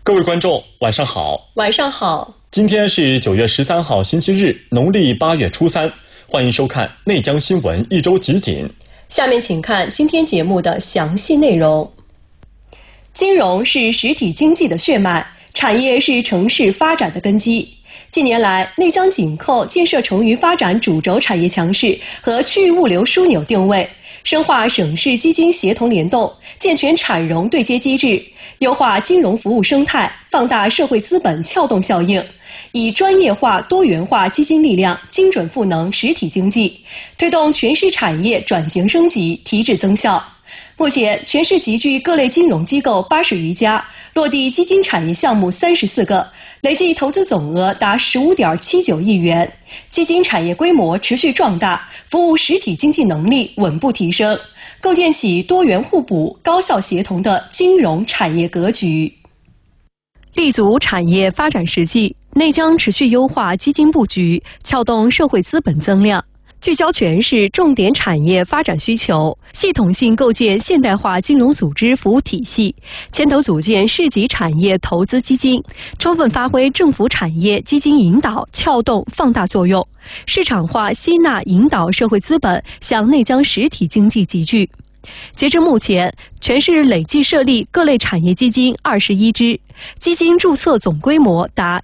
各位观众，晚上好。 晚上好。 今天是9月13号，星期日，农历8月初3。欢迎收看内江新闻一周集锦。 下面请看今天节目的详细内容。金融是实体经济的血脉，产业是城市发展的根基。近年来，内江紧扣建设成渝发展主轴产业强势和区域物流枢纽定位，深化省市基金协同联动，健全产融对接机制，优化金融服务生态，放大社会资本撬动效应，以专业化、多元化基金力量精准赋能实体经济，推动全市产业转型升级、提质增效。目前，全市集聚各类金融机构80余家，落地基金产业项目34个，累计投资总额达15.79亿元，基金产业规模持续壮大，服务实体经济能力稳步提升，构建起多元互补、高效协同的金融产业格局。立足产业发展实际，内江持续优化基金布局，撬动社会资本增量，聚焦全市重点产业发展需求，系统性构建现代化金融组织服务体系，牵头组建市级产业投资基金，充分发挥政府产业基金引导、撬动、放大作用，市场化吸纳引导社会资本向内江实体经济集聚。截至目前，全市累计设立各类产业基金21支，基金注册总规模达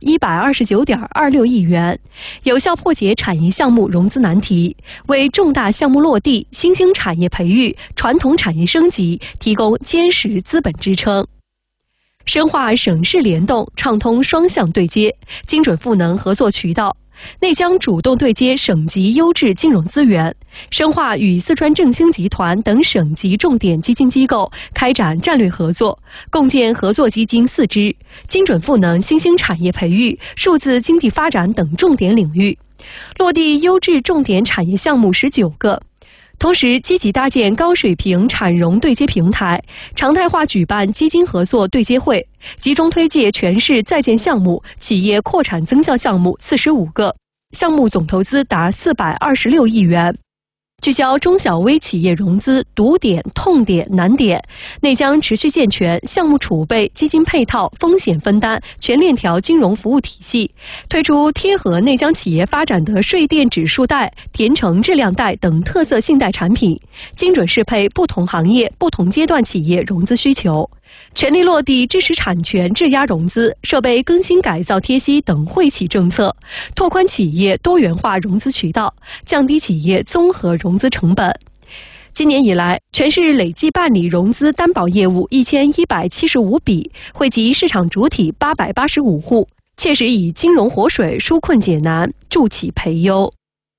129.26亿元，有效破解产业项目融资难题，为重大项目落地、新兴产业培育、传统产业升级提供坚实资本支撑。深化省市联动，畅通双向对接，精准赋能合作渠道。内江主动对接省级优质金融资源，深化与四川振兴集团等省级重点基金机构开展战略合作，共建合作基金4支，精准赋能新兴产业培育、数字经济发展等重点领域，落地优质重点产业项目19个。同时，积极搭建高水平产融对接平台，常态化举办基金合作对接会，集中推介全市在建项目、企业扩产增效项目45个，项目总投资达426亿元。聚焦中小微企业融资堵点、痛点、难点，内江持续健全项目储备、基金配套、风险分担全链条金融服务体系，推出贴合内江企业发展的税电指数贷、甜橙质量贷等特色信贷产品，精准适配不同行业、不同阶段企业融资需求。全力落地知识产权质押融资、设备更新改造贴息等惠企政策，拓宽企业多元化融资渠道，降低企业综合融资成本。今年以来，全市累计办理融资担保业务1175笔，惠及市场主体885户，切实以金融活水纾困解难，助企培优。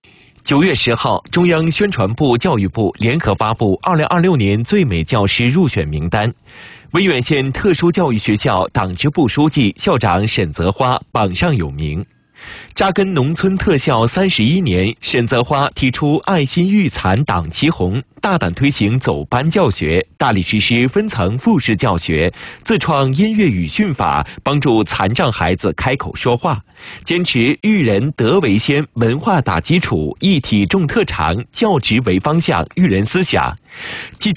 9月10号，中央宣传部、教育部联合发布2026年最美教师入选名单。威远县特殊教育学校党支部书记、校长沈泽花榜上有名。扎根农村特校31年，沈泽花提出爱心育残党旗红，大胆推行走班教学，大力实施分层复式教学，自创音乐语训法，帮助残障孩子开口说话，坚持育人德为先，文化打基础，一体重特长，教职为方向，育人思想，积